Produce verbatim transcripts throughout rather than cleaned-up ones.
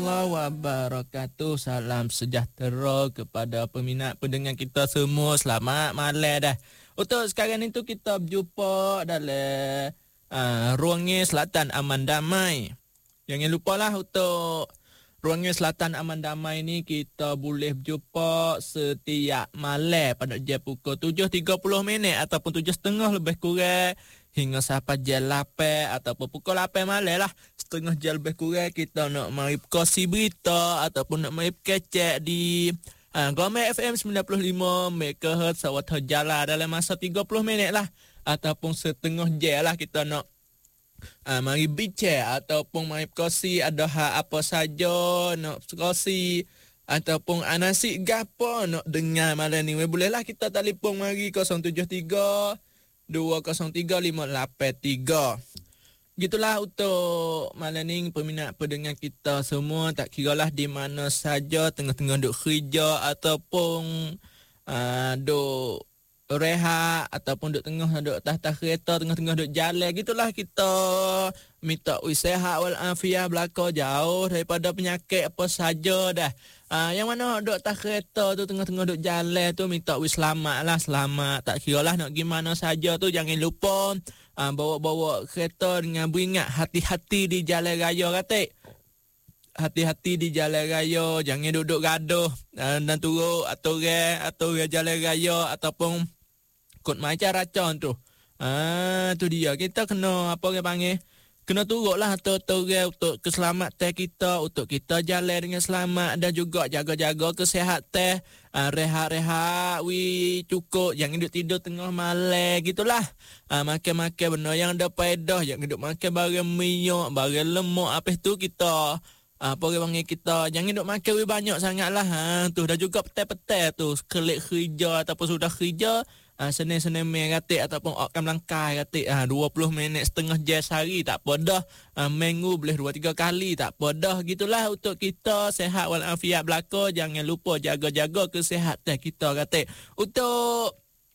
Wabarakatuh. Salam sejahtera kepada peminat pendengar kita semua. Selamat malam dah. Untuk sekarang itu kita berjumpa dalam uh, Ruangnya Selatan Aman Damai. Jangan lupalah untuk Ruangnya Selatan Aman Damai ni kita boleh berjumpa setiap malam pada jam pukul tujuh tiga puluh minit ataupun tujuh tiga puluh lebih kurang hingga sampai jam lapan ataupun pukul lapan malam lah. Setengah jam lebih kurang kita nak mari kongsi berita ataupun nak mari kecek di uh, Gelombang F M sembilan puluh lima megahertz Sawat Jala dalam masa tiga puluh minit lah. Ataupun setengah jam lah kita nak Uh, mari bincang ataupun mari kongsi ada hal apa saja nak kongsi ataupun anasik gapo nak dengar malam ni. Bolehlah kita telefon mari kosong tujuh tiga dua kosong tiga lima lapan tiga. Gitulah untuk malam ni peminat pendengar kita semua, tak kiralah di mana saja, tengah-tengah duk kerja ataupun uh, duk rehat ataupun duk tengah duk atas kereta, tengah-tengah duk jalan, gitulah kita minta usaha wal afiah belaka jauh daripada penyakit apa saja dah. Ah, yang mana duk atas kereta tu tengah-tengah duk jalan tu minta wis selamat lah, selamat. Tak kiralah nak gimana saja tu, jangan lupa ah, bawa-bawa kereta dengan beringat hati-hati di jalan raya katik. Hati-hati di jalan raya, jangan duduk gaduh uh, dan turut aturan aturan jalan raya ataupun kod macam racun tu. Ah, tu dia. Kita kena apa orang panggil? Kena turutlah aturan untuk keselamatan kita, untuk kita jalan dengan selamat dan juga jaga-jaga kesihatan. Ah, rehat-rehat, wi cukup, jangan duduk tidur tengah malam gitulah. Ah, makan-makan benda yang ada faedah, jangan duduk makan barang minyak, barang lemak, apa tu kita apa orang panggil kita jangan duk makan weh banyak sangatlah. Ha tu dah juga petai-petai tu kelik kerja ataupun sudah kerja ha, Senin-Senin main katik ataupun akan melangkai katik ha, dua puluh minit setengah jam sehari tak apa dah. Ha, minggu boleh dua tiga kali tak apa dah. Gitulah untuk kita sehat wal afiat belaka, jangan lupa jaga-jaga kesihatan kita katik. Untuk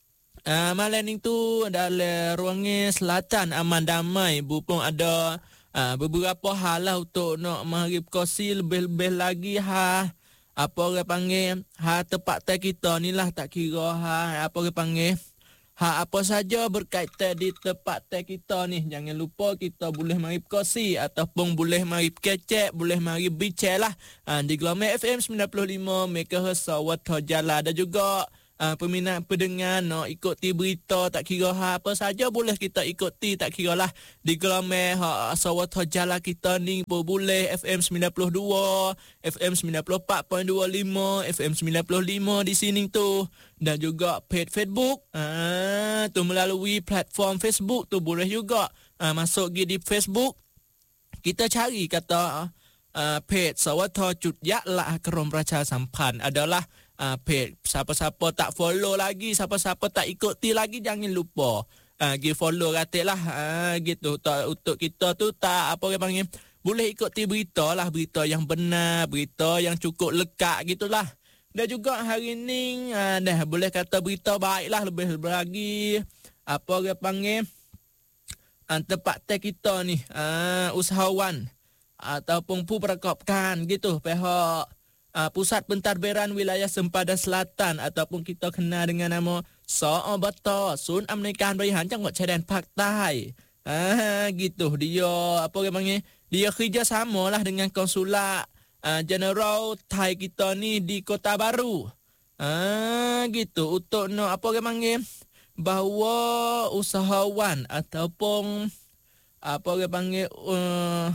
uh, malam ni tu dalam Ruangnya Selatan Aman Damai Bupung ada Uh, beberapa hal lah untuk nak mari kongsi lebih-lebih lagi ha apa orang panggil ha tempat tai kita ni lah, tak kira ha apa orang panggil ha apa saja berkaitan di tempat tai kita ni. Jangan lupa kita boleh mari kongsi ataupun boleh mari kecek, boleh mari bincang lah ha, di Gelombang F M sembilan puluh lima megahertz Sawat Jala. Dan juga Uh, peminat pendengar nak ikuti berita, tak kira ha, apa saja boleh kita ikuti, tak kira lah di Gelombang ha, Sawat Jala kita ni pun boleh. F M sembilan puluh dua, F M sembilan puluh empat perpuluhan dua lima, F M sembilan puluh lima di sini tu. Dan juga page Facebook uh, tu melalui platform Facebook tu boleh juga uh, masuk pergi di Facebook, kita cari kata uh, page Sawat Cut Yaklah Kerom Praca Sampan adalah Uh, page. Siapa-siapa tak follow lagi, siapa-siapa tak ikuti lagi, jangan lupa uh, pergi follow katik lah uh, gitu. Tak, untuk kita tu tak apa orang panggil, boleh ikuti berita lah, berita yang benar, berita yang cukup lekat gitulah. Dan juga hari ni uh, dah boleh kata berita baik lah, lebih lagi apa orang panggil uh, tempat teh kita ni uh, usahawan ataupun perkopkan gitu, pihak Uh, Pusat Pentadbiran Wilayah Sempadan Selatan ataupun kita kenal dengan nama Sa'abata Sun Amnikan Berihan Cangkot Cadan Pak Tai. Ah, gitu. Dia apa orang panggil? Dia kerjasama lah dengan konsulat uh, General Thai kita ni di Kota Baru. Ah, gitu. Untuk no apa orang panggil? Bahawa usahawan ataupun apa orang panggil uh,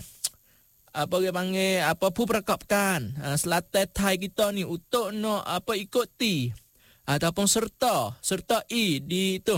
apa dia panggil apa pun perkapkan uh, Selatan Thai kita ni untuk nak apa ikuti ataupun serta serta i di tu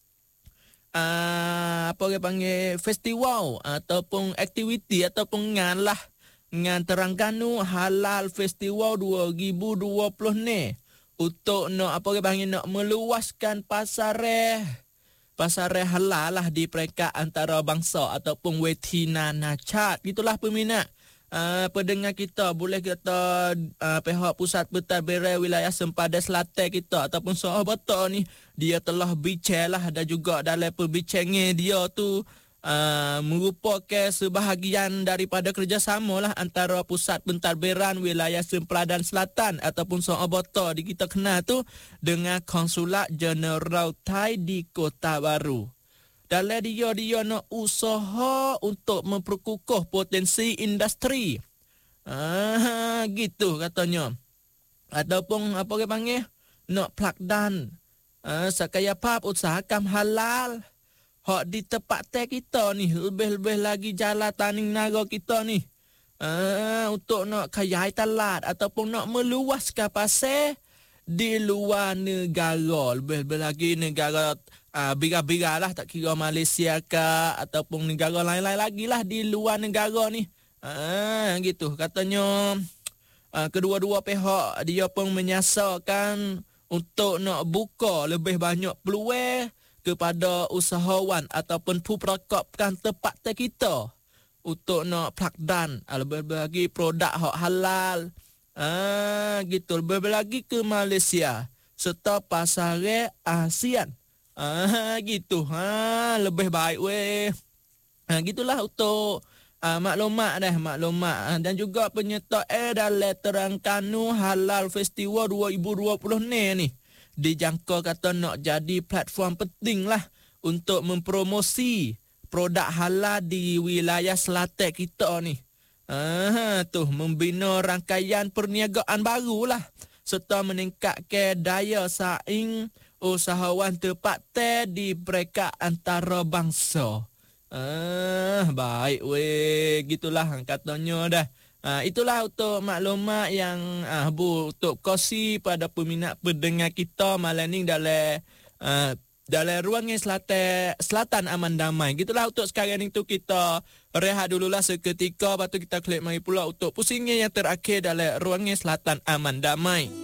uh, apa dia panggil festival ataupun aktiviti ataupun ngan lah ngan Terengganu Halal Festival dua ribu dua puluh ni untuk nak apa dia panggil nak meluaskan pasar eh pasar halal lah di peringkat antara bangsa ataupun wetina nacat. Itulah peminat uh, pendengar kita, boleh kata uh, pihak Pusat Pentadbiran Wilayah Sempadan Selatan kita ataupun sahabat ni dia telah bincang lah, dan juga dalam perbincangan dia tu uh, merupakan sebahagian daripada kerjasama lah antara Pusat Pentadbiran Wilayah Sempadan Selatan ataupun Soebota di kita kenal tu dengan Konsulat Jeneral Thai di Kota Baru. Dalam dia dia nak usaha untuk memperkukuh potensi industri. Ah, gitu katanya. Ataupun apa dia panggil? Nak plakdan uh, sakaya pap usahakan halal. Hak di tempat teh kita ni lebih-lebih lagi jalan taning naga kita ni. Uh, untuk nak kayai talat ataupun nak meluaskan pasar di luar negara. Lebih-lebih lagi negara uh, bira-bira lah, tak kira Malaysia ke ataupun negara lain-lain lagi lah di luar negara ni. Uh, gitu katanya. Uh, kedua-dua pihak dia pun menyasarkan untuk nak buka lebih banyak peluang kepada usahawan ataupun puprakopkan tempat kita untuk nak plakdan lebih-lebih lagi produk hak halal. Ah, gitu lebih-lebih lagi ke Malaysia serta pasar ASEAN. Ah, gitu. Ha, lebih baik weh. Ha, gitulah untuk Uh, maklumat dah, maklumat. Uh, dan juga penyertaan dalam Terengganu Halal Festival dua ribu dua puluh ni ni. Dijangka kata nak jadi platform penting lah untuk mempromosi produk halal di wilayah selatan kita ni. Uh, tuh, membina rangkaian perniagaan baru lah. Serta meningkatkan daya saing usahawan tempatan di peringkat antarabangsa. Ah, baik weh, gitulah katanya dah. Ah, itulah untuk maklumat yang ah, bu untuk kongsi pada peminat pendengar kita malam ni dalam ah, dalam ruangan selatan selatan aman damai. Gitulah untuk sekarang ni tu kita rehat dululah seketika, lepas tu kita klik mari pula untuk pusingnya yang terakhir dalam ruangan selatan aman damai.